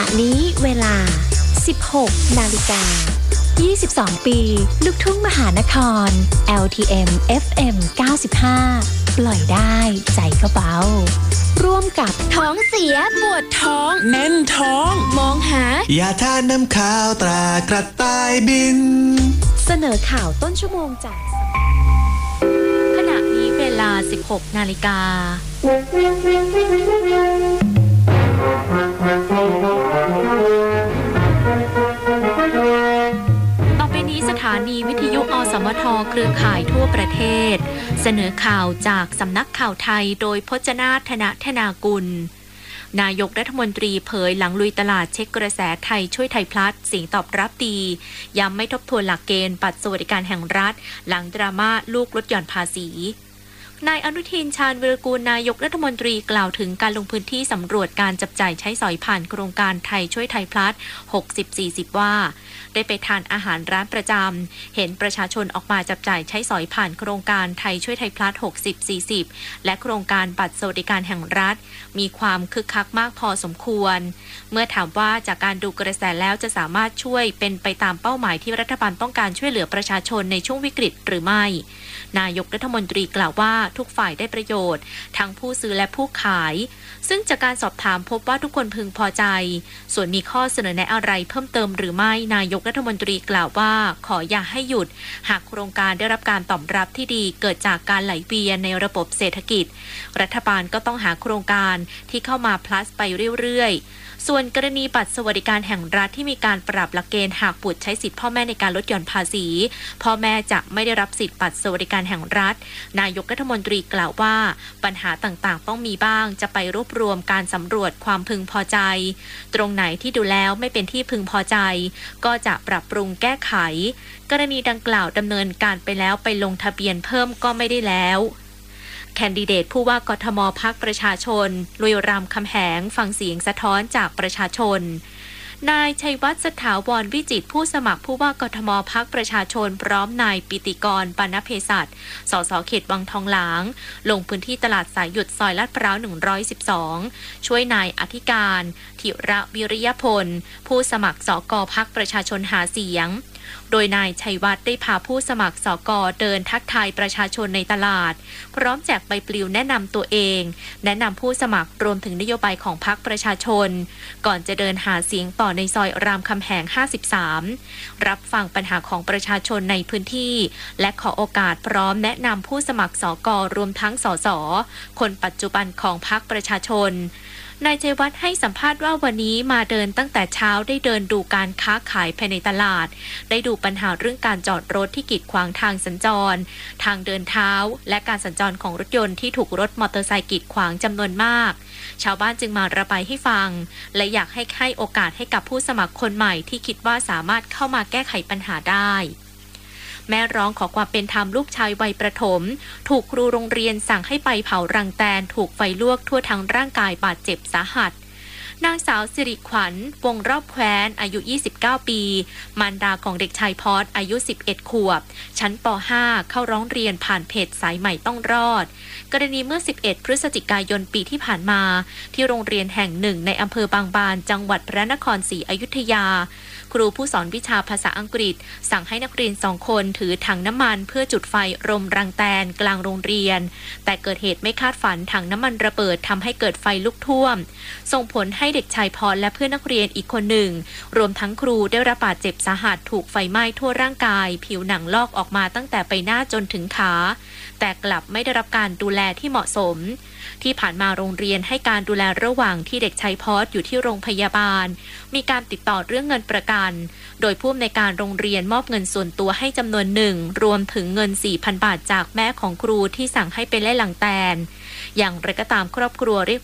ะนี้เวลา 16 นาฬิกา 22 ปีลูกทุ่งมหานคร LTM FM 95 ปล่อยได้ใจก็เบาร่วมกับท้องเสียปวดท้องแน่นท้องมองหายาทานน้ำข้าวตรากระต่ายบินเสนอข่าวต้นชั่วโมงจากขณะนี้เวลา 16 นาฬิกาต่อไปนี้สถานีวิทยุอสมทเครือข่ายทั่วประเทศเสนอข่าวจากสำนักข่าวไทยโดยพจนาถ ธนธนากุลนายกรัฐมนตรีเผยหลังลุยตลาดเช็คกระแสไทยช่วยไทยพลัสเสียงตอบรับดีย้ำไม่ทบทวนหลักเกณฑ์บัตรสวัสดิการแห่งรัฐหลังดราม่าลูกลดหย่อนภาษีนายอนุทินชาญวิรากูลนายกรัฐมนตรีกล่าวถึงการลงพื้นที่สำรวจการจับจ่ายใช้สอยผ่านโครงการไทยช่วยไทยพลัส 60-40 ว่าได้ไปทานอาหารร้านประจำเห็นประชาชนออกมาจับจ่ายใช้สอยผ่านโครงการไทยช่วยไทยพลัส 60-40 และโครงการบัตรสวัสดิการแห่งรัฐมีความคึกคักมากพอสมควรเมื่อถามว่าจากการดูกระแสแล้วจะสามารถช่วยเป็นไปตามเป้าหมายที่รัฐบาลต้องการช่วยเหลือประชาชนในช่วงวิกฤตหรือไม่นายกรัฐมนตรีกล่าวว่าทุกฝ่ายได้ประโยชน์ทั้งผู้ซื้อและผู้ขายซึ่งจากการสอบถามพบว่าทุกคนพึงพอใจส่วนมีข้อเสนอแนะอะไรเพิ่มเติมหรือไม่นายกรัฐมนตรีกล่าวว่าขออย่าให้หยุดหากโครงการได้รับการตอบรับที่ดีเกิดจากการไหลเวียนในระบบเศรษฐกิจรัฐบาลก็ต้องหาโครงการที่เข้ามาพลัสไปเรื่อยๆส่วนกรณีบัตรสวัสดิการแห่งรัฐที่มีการปรับหลักเกณฑ์หากบุตรใช้สิทธิพ่อแม่ในการลดหย่อนภาษีพ่อแม่จะไม่ได้รับสิทธิบัตรสวัสดิการแห่งรัฐนายกรัฐมนตรีกล่าวว่าปัญหาต่างๆต้องมีบ้างจะไปรวบรวมการสำรวจความพึงพอใจตรงไหนที่ดูแล้วไม่เป็นที่พึงพอใจก็จะปรับปรุงแก้ไขกรณีดังกล่าวดำเนินการไปแล้วไปลงทะเบียนเพิ่มก็ไม่ได้แล้วแคนดิเดตผู้ว่ากทมพรรคประชาชนลุยรามคำแหงฟังเสียงสะท้อนจากประชาชนนายชัยวัฒน์สถาวรวิจิตรผู้สมัครผู้ว่ากทมพรรคประชาชนพร้อมนายปิติกรปานเภสัชสสเขตวังทองหลางลงพื้นที่ตลาดสายหยุดซอยลาดพร้าว112ช่วยนายอธิการธิระวิริยพลผู้สมัครสกพรรคประชาชนหาเสียงโดยนายชัยวัฒน์ได้พาผู้สมัครสกเดินทักทายประชาชนในตลาดพร้อมแจกใบปลิวแนะนำตัวเองแนะนำผู้สมัครรวมถึงนโยบายของพรรคประชาชนก่อนจะเดินหาเสียงต่อในซอยรามคำแหง53รับฟังปัญหาของประชาชนในพื้นที่และขอโอกาสพร้อมแนะนำผู้สมัครสกรวมทั้งสสคนปัจจุบันของพรรคประชาชนนายชัยวัฒน์ให้สัมภาษณ์ว่าวันนี้มาเดินตั้งแต่เช้าได้เดินดูการค้าขายภายในตลาดได้ดูปัญหาเรื่องการจอดรถที่กีดขวางทางสัญจรทางเดินเท้าและการสัญจรของรถยนต์ที่ถูกรถมอเตอร์ไซค์กีดขวางจำนวนมากชาวบ้านจึงมาระบายให้ฟังและอยากให้โอกาสให้กับผู้สมัครคนใหม่ที่คิดว่าสามารถเข้ามาแก้ไขปัญหาได้แม่ร้องขอความเป็นธรรมลูกชายวัยประถมถูกครูโรงเรียนสั่งให้ไปเผารังแตนถูกไฟลวกทั่วทั้งร่างกายบาดเจ็บสาหัสนางสาวสิริขวัญวงรอบแคว้นอายุ29ปีมารดาของเด็กชายพอสอายุ11ขวบชั้นป .5 เข้าร้องเรียนผ่านเพจสายใหม่ต้องรอดกรณีเมื่อ11พฤศจิกายนปีที่ผ่านมาที่โรงเรียนแห่งหนึ่งในอำเภอบางบานจังหวัดพระนครศรีอยุธยาครูผู้สอนวิชาภาษาอังกฤษสั่งให้นักเรียน2คนถือถังน้ำมันเพื่อจุดไฟรมรังแตนกลางโรงเรียนแต่เกิดเหตุไม่คาดฝันถังน้ำมันระเบิดทำให้เกิดไฟลุกท่วมส่งผลให้เด็กชายพรและเพื่อนนักเรียนอีกคนหนึ่งรวมทั้งครูได้รับบาดเจ็บสาหัสถูกไฟไหม้ทั่วร่างกายผิวหนังลอกออกมาตั้งแต่ใบหน้าจนถึงขาแต่กลับไม่ได้รับการดูแลที่เหมาะสมที่ผ่านมาโรงเรียนให้การดูแลระหว่างที่เด็กชายพอสอยู่ที่โรงพยาบาลมีการติดต่อเรื่องเงินประกันโดยผู้อำนวยการโรงเรียนมอบเงินส่วนตัวให้จำนวนหนึ่งรวมถึงเงิน 4,000 บาทจากแม่ของครูที่สั่งให้ไปไล่หลังแตนอย่างไรก็ตามครอบครัวเรียก